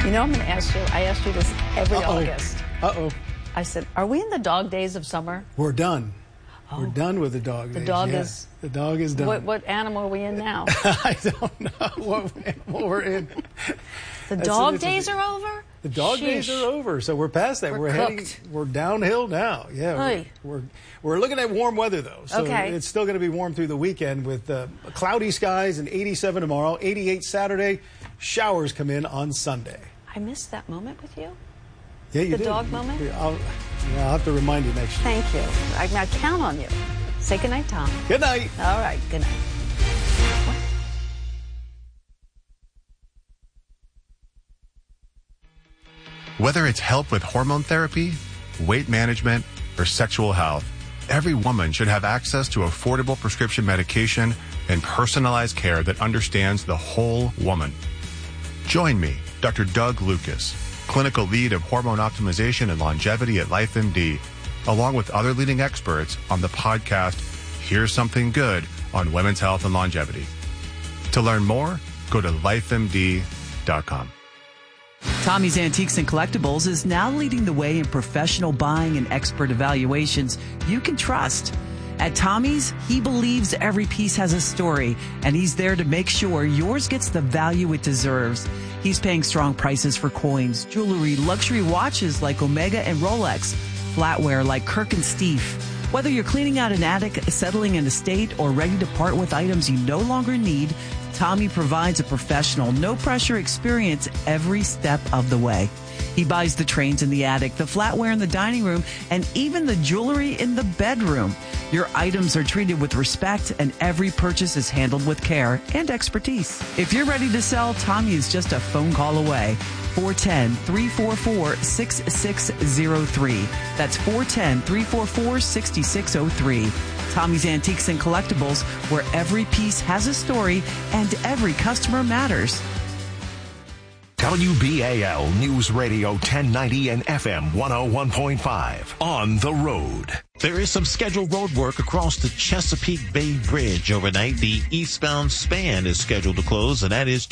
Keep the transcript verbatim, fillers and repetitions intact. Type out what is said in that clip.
You know, I'm going to ask you, I ask you this every Uh-oh. August. Uh-oh. I said, are we in the dog days of summer? We're done. Oh. We're done with the dog The days. dog yeah. is... The dog is done. What, what animal are we in now? I don't know what animal we're in. The That's dog an days interesting- are over? The dog Sheesh. days are over, so we're past that. We're We're, heading. cooked. We're downhill now. Yeah, Oy. we're, we're we're looking at warm weather though. So Okay. it's still going to be warm through the weekend with uh, cloudy skies and eighty-seven tomorrow, eighty-eight Saturday. Showers come in on Sunday. I missed that moment with you. Yeah, you The did. dog moment? Yeah, I'll, yeah, I'll have to remind you next year. Thank you. I, I count on you. Say goodnight, Tom. Good night. All right, good night. Whether it's help with hormone therapy, weight management, or sexual health, every woman should have access to affordable prescription medication and personalized care that understands the whole woman. Join me, Doctor Doug Lucas, clinical lead of hormone optimization and longevity at LifeMD, along with other leading experts on the podcast, Here's Something Good on Women's Health and Longevity. To learn more, go to life M D dot com. Tommy's Antiques and Collectibles is now leading the way in professional buying and expert evaluations you can trust. At Tommy's, he believes every piece has a story, and he's there to make sure yours gets the value it deserves. He's paying strong prices for coins, jewelry, luxury watches like Omega and Rolex, flatware like Kirk and Steve. Whether you're cleaning out an attic, settling an estate, or ready to part with items you no longer need, Tommy provides a professional, no-pressure experience every step of the way. He buys the trains in the attic, the flatware in the dining room, and even the jewelry in the bedroom. Your items are treated with respect, and every purchase is handled with care and expertise. If you're ready to sell, Tommy is just a phone call away. four one zero, three four four, six six zero three. That's four one zero, three four four, six six zero three. Tommy's Antiques and Collectibles, where every piece has a story and every customer matters. W B A L News Radio ten ninety and F M one oh one point five. On the road. There is some scheduled road work across the Chesapeake Bay Bridge overnight. The eastbound span is scheduled to close, and that is